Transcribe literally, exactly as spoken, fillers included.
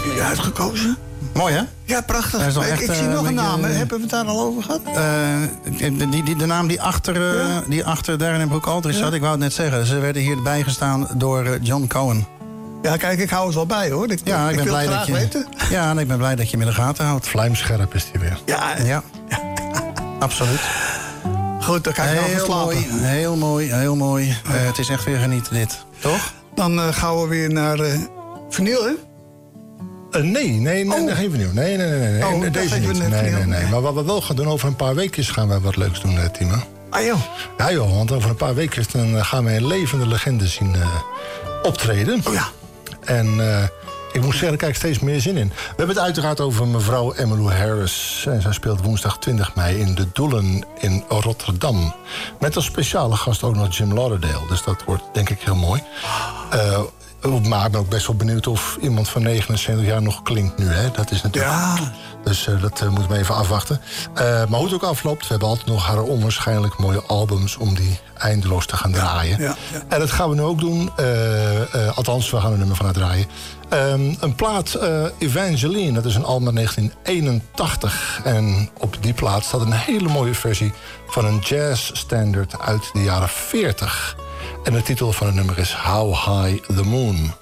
je uitgekozen? Mooi, hè? Ja, prachtig. Ik, echt, ik zie uh, nog een naam. Uh, Hebben we het daar al over gehad? Uh, die, die, de naam die achter, uh, ja? die achter Darren en Brooke Aldridge ja? zat, ik wou het net zeggen. Ze werden hier bijgestaan door uh, John Cohen. Ja, kijk, ik hou het wel bij, hoor. Ik, ja, ik, ik ben wil blij het dat je, weten. Ja, en ik ben blij dat je me in de gaten houdt. Vlijmscherp is die weer. Ja, ja. ja. Absoluut. Goed, dan kan ik nou verslapen. Mooi, heel mooi, heel mooi. Uh, het is echt weer genieten, dit. Toch? Dan uh, gaan we weer naar uh, vinyl, hè? Uh, nee, nee, nee, oh. geen vinyl. Nee, nee, nee, nee. Oh, nee deze niet. Nee, nee, nee. Maar wat we wel gaan doen, over een paar weekjes gaan we wat leuks doen, uh, Timo. Ah, joh. Ja, joh, want over een paar weken dan gaan we een levende legende zien uh, optreden. Oh ja. En uh, ik moet zeggen, ik kijk steeds meer zin in. We hebben het uiteraard over mevrouw Emmylou Harris. En zij speelt woensdag twintig mei in De Doelen in Rotterdam. Met als speciale gast ook nog Jim Lauderdale. Dus dat wordt denk ik heel mooi. Uh, Maar ik ben ook best wel benieuwd of iemand van negenenzeventig jaar nog klinkt nu. Hè? Dat is natuurlijk... Ja. Dus uh, dat uh, moeten we even afwachten. Uh, maar hoe het ook afloopt, we hebben altijd nog haar onwaarschijnlijk mooie albums om die eindeloos te gaan draaien. Ja, ja. En dat gaan we nu ook doen. Uh, uh, althans, we gaan er nummer van haar draaien. Um, een plaat, uh, Evangeline, dat is een album uit negentien eenentachtig. En op die plaat staat een hele mooie versie van een jazzstandard uit de jaren veertig. En de titel van het nummer is How High the Moon.